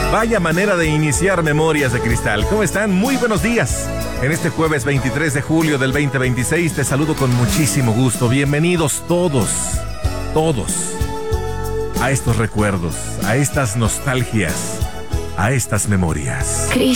Vaya manera de iniciar Memorias de Cristal. ¿Cómo están? Muy buenos días. En este jueves 23 de julio del 2026 te saludo con muchísimo gusto. Bienvenidos todos a estos recuerdos, a estas nostalgias, a estas memorias. Cristal.